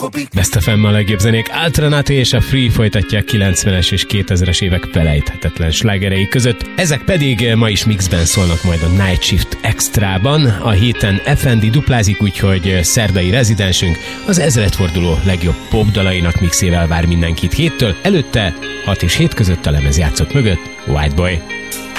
Best FM a legjobb zenék. Alternati és a Free folytatják 90-es és 2000-es évek felejthetetlen slágerei között. Ezek pedig ma is mixben szólnak majd a Night Shift Extrában. A héten FND duplázik, úgyhogy szerdai rezidensünk az ezredforduló legjobb popdalainak mixével vár mindenkit héttől. Előtte 6 és 7 között a lemezjátszók mögött White Boy.